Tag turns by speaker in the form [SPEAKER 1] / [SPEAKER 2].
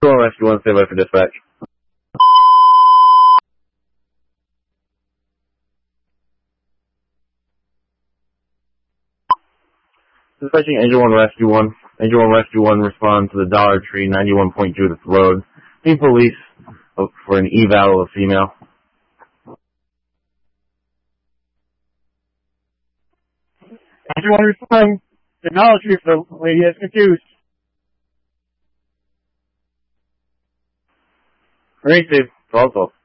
[SPEAKER 1] Rescue 1, stand by for dispatch. Dispatching Engine 1 Rescue 1. Engine 1 Rescue 1 respond to the Dollar Tree, 91 Point Judith Road. Need police for an eval of a female.
[SPEAKER 2] Engine 1 respond to Dollar Tree for the lady that's confused.
[SPEAKER 1] Great, Steve. 12.